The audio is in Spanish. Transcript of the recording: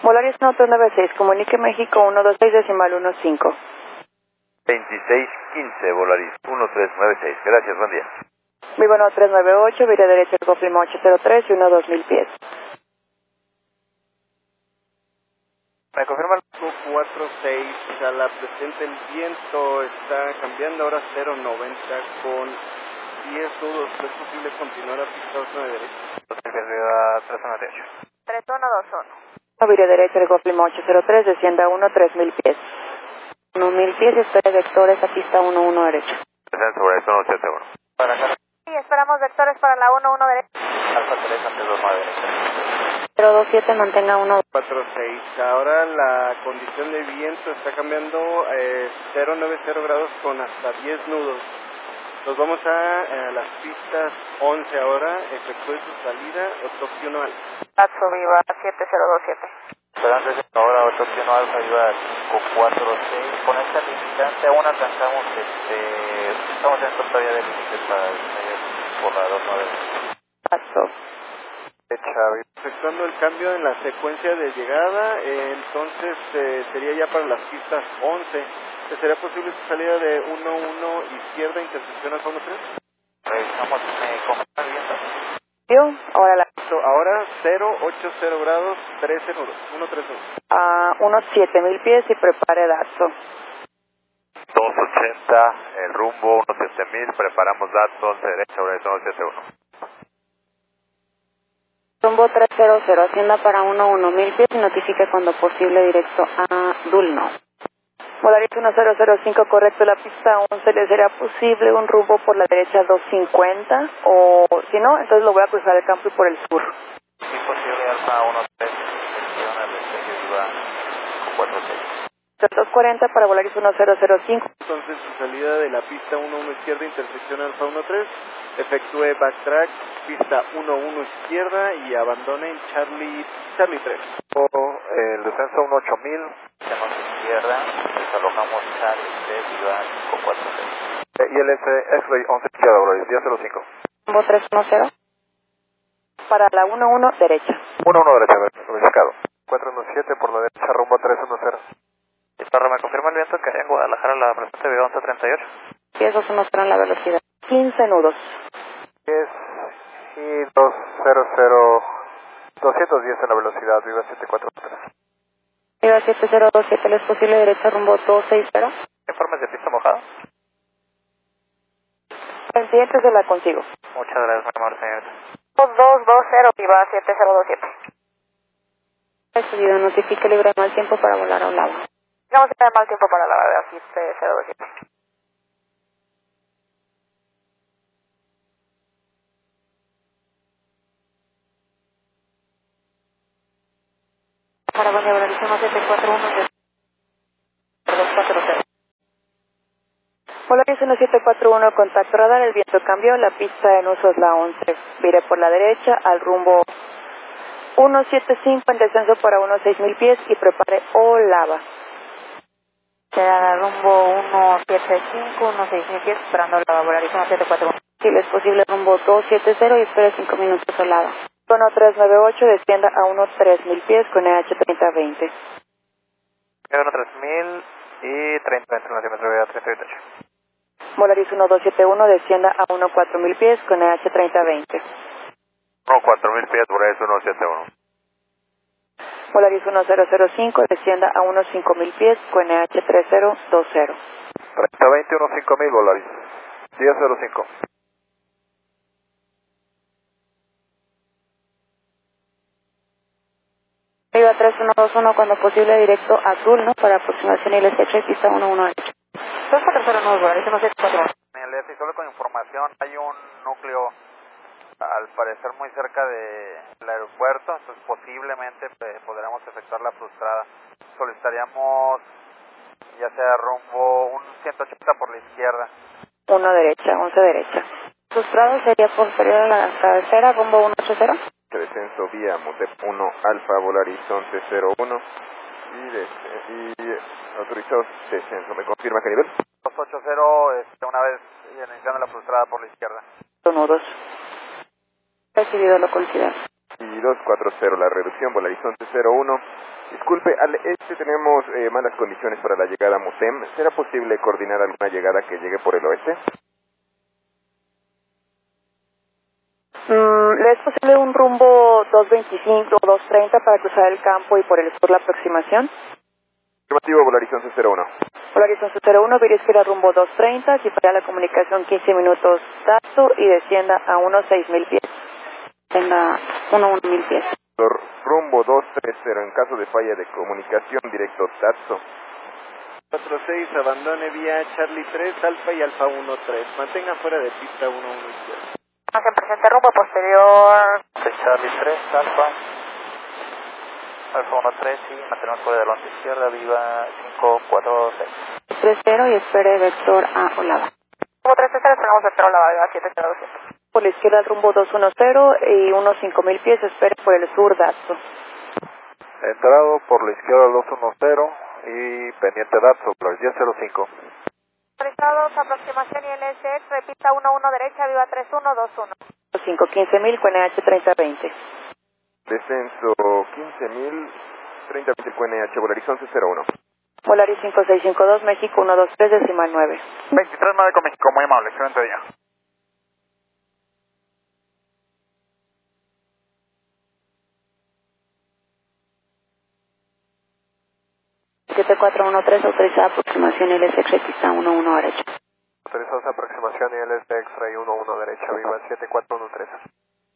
Volaris 1396, comunique México 126 decimal 15. 2615, Volaris 1396. Gracias, buen día. Vivo 1398, vire derecha el Goflima 803 y 2000 pies. ¿Me confirma? 46, a la presente el viento está cambiando ahora 090 con 10 nudos. ¿Es posible continuar a pista 8 de derecha? 3198. 3121. Vire derecha el Goflima 803, descienda 3000 pies. 1000 pies y espere vectores a pista 11 derecha. Desciende sobre esto 171. Para acá. Sí, esperamos vectores para la 11 derecha. Alfa 3 ante 29 derecha. 027, mantenga 46, ahora la condición de viento está cambiando 090 grados con hasta 10 nudos. Nos vamos a las pistas 11 ahora, efectúe su salida, opción alfa. Atso Viva 7027. Esperando ahora 81 Alfa Viva 546. Con esta limitante aún alcanzamos estamos dentro todavía del límite para el por la 29. Atso. Efectuando el cambio en la secuencia de llegada, entonces sería ya para las pistas 11. ¿Sería posible su salida de 1-1 izquierda, intersección alfa 1-3? Revisamos, ¿cómo está el viento? Ahora la Ahora 080 grados, 13 nudos, 13 nudos. a unos 7000 pies y prepare Datso. 280, el rumbo, unos 7000, preparamos datos, 11 derecha, sobre 271. Rumbo 300, hacienda para 1000 pies y notifique cuando posible directo a Dulno. Volaris 1005, correcto, la pista 11, ¿le será posible un rumbo por la derecha 250? O si no, entonces lo voy a cruzar el campo y por el sur. Sí, posible Alfa 13, dirección al despegue Viva 46. 240 para Volaris 1005. Entonces su salida de la pista 11 izquierda, intersección alfa 13, efectúe backtrack, pista 11 izquierda y abandone en Charlie 3. El descenso 18000, tenemos izquierda, desalojamos Charlie 3, Viva 546. Y el X-Ray 11 izquierda, Volaris 1005. Rumbo 310 para la 11 derecha. 11 derecha, verificado. 417 por la derecha, rumbo 310. Parra, ¿me confirma el viento que hay en Guadalajara la presente Viva 1138? Y esos nos serán la velocidad. 15 nudos. 10 y 210 en la velocidad, Viva 743. Viva 7027, ¿le es posible derecha rumbo 260? ¿Informes de pista mojada? El siguiente se la consigo. Muchas gracias, mi amor, señorita. 2220, Viva 7027. Recibido, notifique libre de mal tiempo para volar a un lado. Vamos a tener mal tiempo para la Viva 7027. Para Volaris 1741, 240. Volaris 1741, contacto radar, el viento cambió, la pista en uso es la 11. Vire por la derecha al rumbo 175 en descenso para unos 6000 pies y prepare Olava. Será rumbo 175, unos 6000 pies, esperando Olava, Volaris 1741. Si le es posible rumbo 270 y espere 5 minutos Olava. Tono 398, descienda a unos 3000 pies con EH 3020. 3000 y 30 entre la diámetro de 38. Volaris 1271, descienda a unos 4000 pies con EH 3020. 4000 pies, Volaris 171. Volaris 1005, descienda a unos 5000 pies con EH 3020. 3020, unos 5000, Volaris 1005. Viva 3121, cuando posible directo a Dulno para aproximación y les echo y pista 11 derecha. 2409, Volaris 1741. Y solo con información, hay un núcleo al parecer muy cerca del aeropuerto, entonces posiblemente podremos efectuar la frustrada. Solicitaríamos ya sea rumbo un 180 por la izquierda. 1 derecha, 11 derecha. Frustrado sería posterior a la cabecera, rumbo 180. Descenso vía Motep 1 Alfa Volaris 1101 y autorizado descenso. ¿Me confirma qué nivel? 280, una vez iniciando la frustrada por la izquierda. Nudos. Recibido, lo considero. y 240, la reducción, Volarizonte 01. Disculpe, al este tenemos malas condiciones para la llegada a Mutem. ¿Será posible coordinar alguna llegada que llegue por el oeste? ¿Le es posible un rumbo 225 o 230 para cruzar el campo y por el sur la aproximación? Afirmativo, Volarizonte 01. Volarizonte 01, izquierda rumbo 230, aquí para la comunicación 15 minutos Tazo y descienda a unos 6.000 pies. Tenga 1.000 pies. Rumbo 230, en caso de falla de comunicación, directo Tazo. 46, abandone vía Charlie 3, Alfa y Alfa 13. Mantenga fuera de pista 11 izquierda. En presente rumbo posterior. Charlie 3, Alfa. Alfa 13 y mantenemos fuera de la once izquierda, viva 546. 30 y espere vector a Olava. Rumbo 330, esperamos vector a Olava, viva 70200. Por la izquierda el rumbo 210 y unos 5.000 pies, espere por el sur Dato. Entrado por la izquierda el 210 y pendiente Datsun, Blur 1005. Autorizados, aproximación ILSX, repita 11 derecha, viva 3121. 15.000 con NH 3020. Descenso 15.000, 30 con NH, Volarizonte 01. Volaris 5652, México 123, decimal 9. 23-9 con México, muy amable, excelente día. Siete 7413, autorizada aproximación ILSX, repita 11 derecha. Autorizados aproximación ILS de X-Ray 11 derecha, viva 7413.